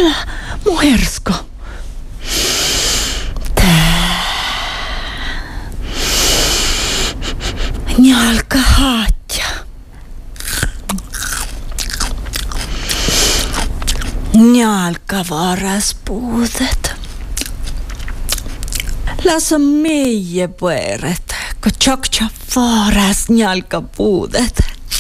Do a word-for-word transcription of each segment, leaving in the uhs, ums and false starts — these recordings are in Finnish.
Ala, muhersko. Tää. Njalka haatja. Njalka varas puudet. Lasa meie pueret, kun tjokcha varas njalka puudet.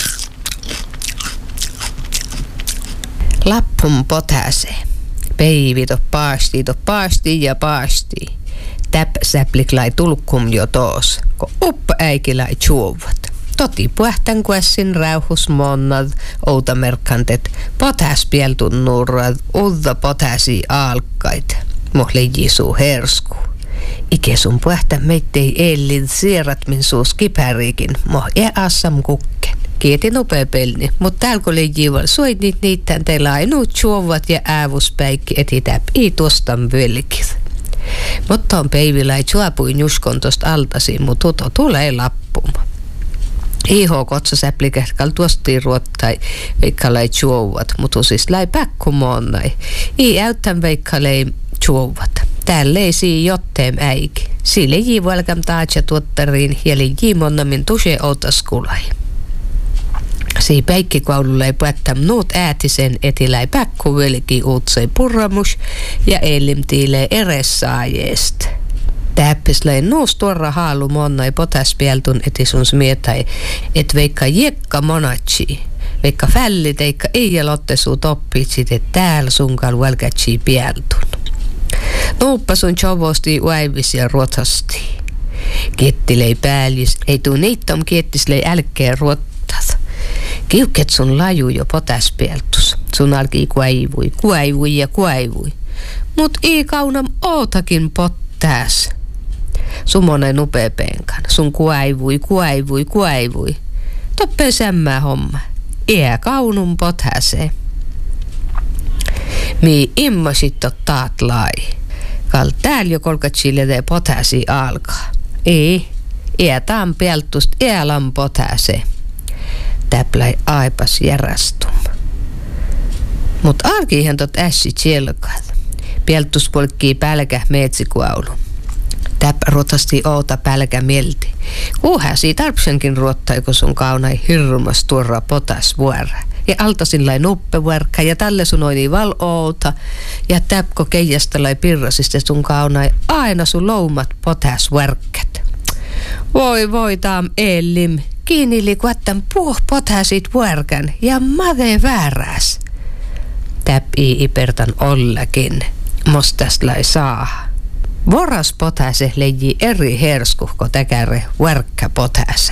Lappun potase. Peivi to paasti, to paasti ja paasti. Täp säpliklai tulkkum jo toos, ko uppa äikilai tjuovat. Toti puhtan kuessin rauhus monnad, outamerkkantet, potas pieltun nurrad, udda potasi alkkait. Mohli jisuu hersku. Ike sun puhtan meittei ellin sierat min suus kipäriikin, moh e assam kukken. Kieti nopea pelni, mutta täällä kun leijival soit niitä niittään teillä ainoa tjuovat ja äävuspäikki etitäp ei tuostan völkit. Mutta on peivillä ei tjuapuin juskon tosta altasiin, mutta tuto tulee lappuma. Iho kotsa säplikähkal tuostiin ruottai veikka lai tjuovat, mutta siis lai päkkumoonnai. Ei äyttän veikka lai tjuovat. Täällä ei sii jotteem äiki. Sille jivalkam taatja tuottariin ja leijii monnamin tuse outaskulai. Sii päikkikaululla ei päättäm nuut äätisen etilai päkkuvölki uutsei purramus ja elimtiilee eressaajeest. Täppislei nuus tuorra haalu monnai potaspieltun eti sun smietai, et veikka jekka monatsi. Veikka fällit eikka ei lottesuu toppitsit, et täällä sunkal välkätsi pieltun. Nuuppa sun chovosti uäivis ja ruotasti. Kiettilei pääljis, ei tuu neittom kiettislei älkeen ruottat. Kiuket sun laju jo potaspieltus. Sun alkii kuaivui, kuaivui ja kuaivui. Mut ei kaunam ootakin pottaas. Sumonen upeapenkan. Sun kuaivui, kuaivui, kuaivui. Toppeen sämmää homma. Iä kaunun pothäse. Mi immasit ot taat lai. Kal tääl jo kolkatsille te pothäsi alkaa. Ei. Iä taan peltust iälän pothäse. Täplai aipas järastum. Mut arkiihan tot ässi tjelkat. Peltus polkkii pälkä meetsikuaulu. Täp ruotasti oota pälkä mielti. Kuuhäsi tarpsenkin ruottai, kun sun kaunai hirmas tuorra potas vuora. Ja altasin lai nuppevuorkka ja tälle sun oini val oota. Ja täpko keijasta lai pirrasiste sun kaunai aina sun loumat potas vuorkkat. Voi voi taam ellim. Kiinili kuattan puh potasit vuorkan ja made vääräs. Täp ii ipertan ollakin. Mostas lai saa. Voras potase leiji eri herskuhko täkäre vuorkka potase.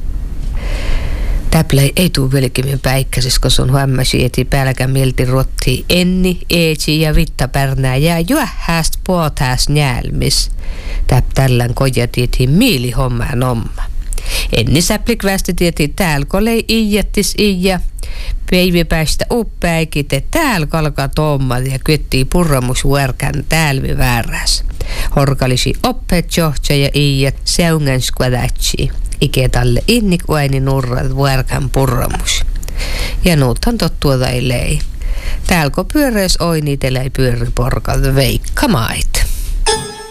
Täplei ei tuu velkimin päikkäsis, kun sun huomasi eti pälkä milti ruottii enni, eetsi ja vittapärnää ja juohäst potas njälmis. Täp tällän kojatieti miili hommaan omma. Enni säplik västi tieti tääl kolei iijättis iija. Peivi päästä uppäikit, et tääl kalkaa tommat ja kyettii purramus vuorkan täälvi vääräs. Horkalisi oppet johtsa ja iijät seungän skvadatsi. Ike talle innik uaini nurrat vuorkan purramus. Ja nuuthan tottuota ei lei. Täälko pyöreis oini telei pyöri porkat veikka mait.